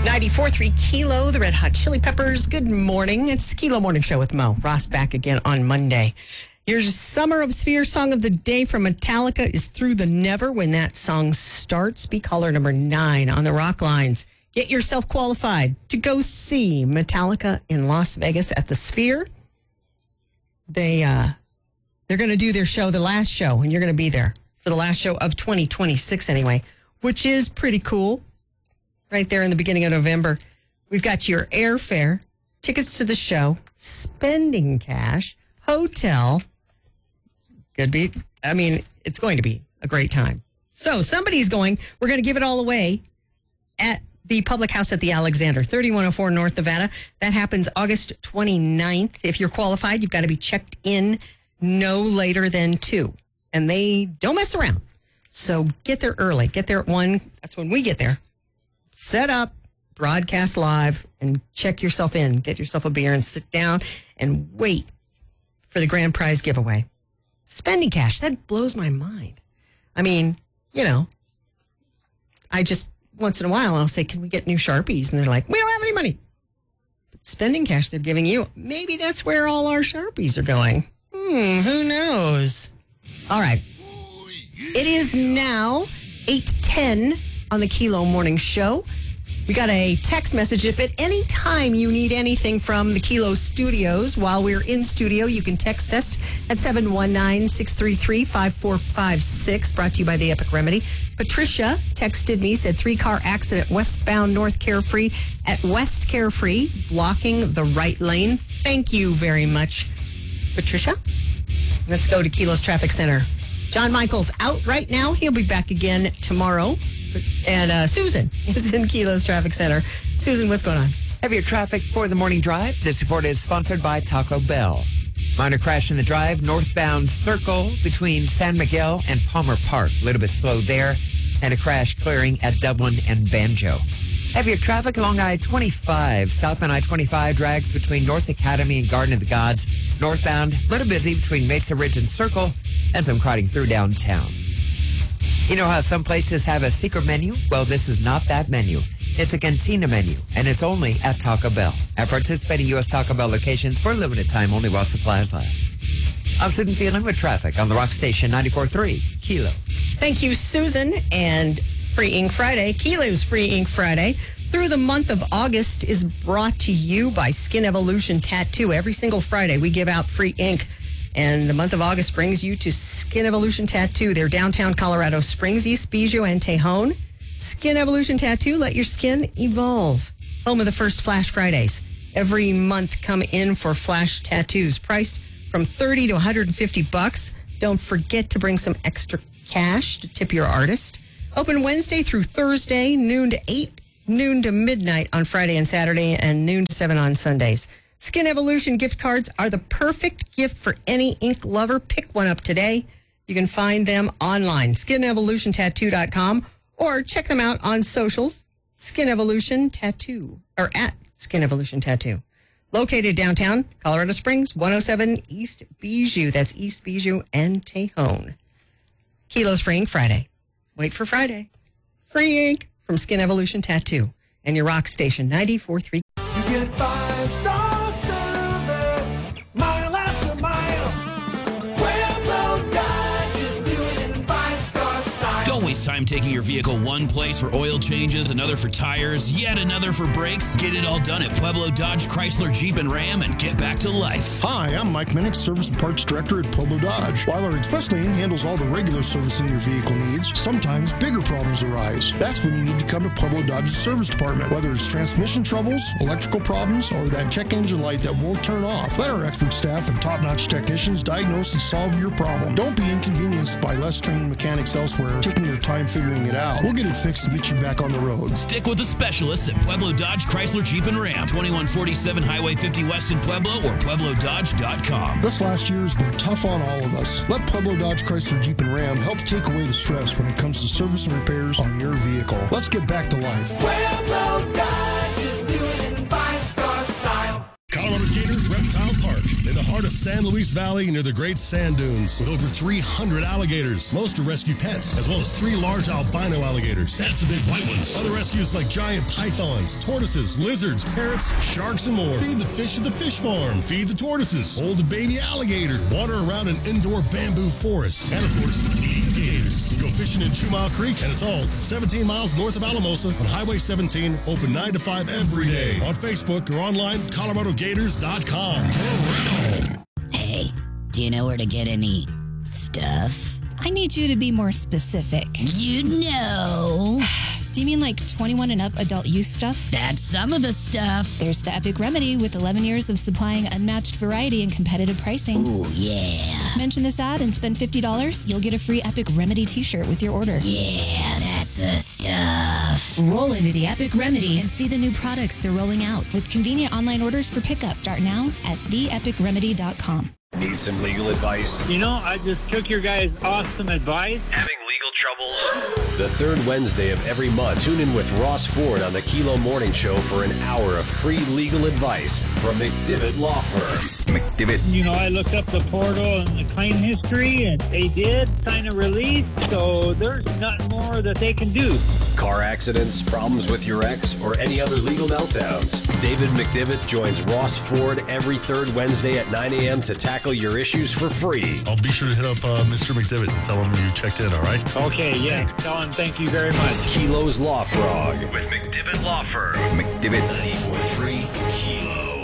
94.3 Kilo, the Red Hot Chili Peppers. Good morning. It's the Kilo Morning Show with Mo. Ross back again on Monday. Here's Summer of Sphere song of the day from Metallica is Through the Never. When that song starts, be caller number 9 on the rock lines. Get yourself qualified to go see Metallica in Las Vegas at the Sphere. They're going to do their show, the last show, and you're going to be there for the last show of 2026 anyway, which is pretty cool. Right there in the beginning of November. We've got your airfare, tickets to the show, spending cash, hotel. It's going to be a great time. So somebody's going. We're going to give it all away at the Public House at the Alexander, 3104 North Nevada. That happens August 29th. If you're qualified, you've got to be checked in no later than 2. And they don't mess around. So get there early. Get there at 1. That's when we get there. Set up, broadcast live, and check yourself in. Get yourself a beer and sit down and wait for the grand prize giveaway. Spending cash, that blows my mind. I just, once in a while, I'll say, can we get new Sharpies? And they're like, we don't have any money. But spending cash they're giving you, maybe that's where all our Sharpies are going. Who knows? All right. It is now 8:10 on the Kilo Morning Show. We got a text message. If at any time you need anything from the Kilo Studios while we're in studio, you can text us at 719-633-5456, brought to you by the Epic Remedy. Patricia texted me, said 3-car accident westbound North Carefree at West Carefree, blocking the right lane. Thank you very much, Patricia. Let's go to Kilo's Traffic Center. John Michael's out right now. He'll be back again tomorrow. And Susan is in Kilo's Traffic Center. Susan, what's going on? Heavier traffic for the morning drive. This report is sponsored by Taco Bell. Minor crash in the drive, northbound circle between San Miguel and Palmer Park. A little bit slow there. And a crash clearing at Dublin and Banjo. Heavier traffic along I-25. Southbound I-25 drags between North Academy and Garden of the Gods. Northbound, a little busy between Mesa Ridge and Circle. And some crowding through downtown. You know how some places have a secret menu? Well, this is not that menu. It's a cantina menu, and it's only at Taco Bell. At participating U.S. Taco Bell locations for a limited time only while supplies last. I'm sitting feeling with traffic on the Rock Station 94.3 Kilo. Thank you, Susan. And Free Ink Friday, Kilo's Free Ink Friday, through the month of August is brought to you by Skin Evolution Tattoo. Every single Friday, we give out free ink. And the month of August brings you to Skin Evolution Tattoo. They're downtown Colorado Springs, East Bijou, and Tejon. Skin Evolution Tattoo, let your skin evolve. Home of the first Flash Fridays. Every month, come in for Flash tattoos, priced from $30 to $150. Don't forget to bring some extra cash to tip your artist. Open Wednesday through Thursday, noon to 8, noon to midnight on Friday and Saturday, and noon to 7 on Sundays. Skin Evolution gift cards are the perfect gift for any ink lover. Pick one up today. You can find them online, skinevolutiontattoo.com, or check them out on socials, Skin Evolution Tattoo, or at Skin Evolution Tattoo. Located downtown Colorado Springs, 107 East Bijou. That's East Bijou and Tejon. Kilo's Free Ink Friday. Wait for Friday. Free ink from Skin Evolution Tattoo and your rock station, 94.3. You get 5-star service, mile after mile. Pueblo Dodge is doing it in 5-star style. Don't waste time taking your vehicle one place for oil changes, another for tires, yet another for brakes. Get it all done at Pueblo Dodge, Chrysler, Jeep, and Ram and get back to life. Hi, I'm Mike Minnick, Service and Parts Director at Pueblo Dodge. While our express lane handles all the regular servicing your vehicle needs, sometimes bigger problems arise. That's when you need to come to Pueblo Dodge's service department. Whether it's transmission troubles, electrical problems, or that check engine light that won't turn off, let our expert staff and top-notch technicians diagnose and solve your problem. Don't be inconvenienced by less trained mechanics elsewhere taking their time figuring it out. We'll get it fixed and get you back on the road. Stick with the specialists at Pueblo Dodge, Chrysler, Jeep, and Ram. 2147 Highway 50 West in Pueblo or PuebloDodge.com. This last year has been tough on all of us. Let Pueblo Dodge, Chrysler, Jeep, and Ram help take away the stress when it comes to service and repairs on your vehicle. Let's get back to life. Pueblo Dodge is doing it in 5-star style. Colorado Gators Reptile Park in the heart of San Luis Valley near the Great Sand Dunes with over 300 alligators. Most are rescue pets, as well as 3 large albino alligators. That's the big white ones. Other rescues like giant pythons, tortoises, lizards, parrots, sharks, and more. Feed the fish at the fish farm. Feed the tortoises. Hold a baby alligator. Water around an indoor bamboo forest. And, of course, feed the gators. Go fishing in 2 Mile Creek, and it's all 17 miles north of Alamosa on Highway 17, open 9 to 5 every day. On Facebook or online, ColoradoGators.com. Hey, do you know where to get any stuff? I need you to be more specific. You know. Do you mean like 21 and up adult use stuff? That's some of the stuff. There's the Epic Remedy with 11 years of supplying unmatched variety and competitive pricing. Ooh, yeah. Mention this ad and spend $50. You'll get a free Epic Remedy t-shirt with your order. Yeah, that's the stuff. Roll into the Epic Remedy and see the new products they're rolling out with convenient online orders for pickup. Start now at theepicremedy.com. Need some legal advice? You know, I just took your guys' awesome advice. Having legal troubles? The third Wednesday of every month, tune in with Ross Ford on the Kilo Morning Show for an hour of free legal advice from McDivitt Law Firm. McDivitt. You know, I looked up the portal and the claim history, and they did sign a release, so there's nothing more that they can do. Car accidents, problems with your ex, or any other legal meltdowns. David McDivitt joins Ross Ford every third Wednesday at 9 a.m. to tackle your issues for free. I'll be sure to hit up Mr. McDivitt and tell him you checked in, all right? Okay, yeah. Tell him thank you very much. Kilo's Law Frog with McDivitt Law Firm. McDivitt 94.3 Kilo.